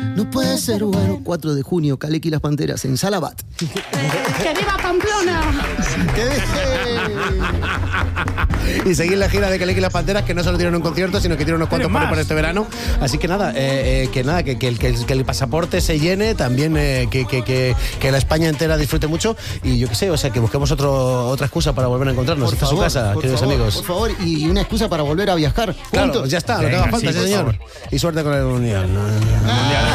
no puede ser bueno. 4 de junio, Kaleki y las Panteras en Salabat. ¡Que viva Pamplona! Y seguir la gira de Kaleki y las Panteras, que no solo tienen un concierto, sino que tienen unos cuantos para este verano. Así que nada, que el pasaporte se llene, también que la España entera disfrute mucho. Y yo qué sé, o sea, que busquemos otra excusa para volver a encontrarnos. Esta es su casa, queridos amigos. Por favor, y una excusa para volver a viajar. Claro, juntos. Ya está, lo que haga falta, sí, señor. Y suerte con el Mundial.